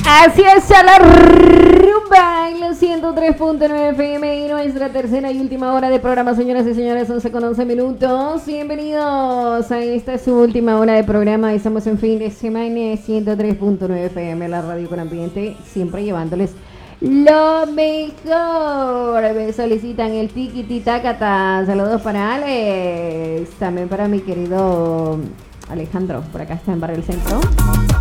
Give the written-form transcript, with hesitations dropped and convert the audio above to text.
Así es, a la rumba en los 103.9 FM y nuestra tercera y última hora de programa, señoras y señores, 11:11. Bienvenidos a esta su última hora de programa. Estamos en fin de semana, 103.9 FM, la radio con ambiente, siempre llevándoles lo mejor. Me solicitan el tiki-tacata. Saludos para Alex, también para mi querido Alejandro, por acá está en Barrio El Centro.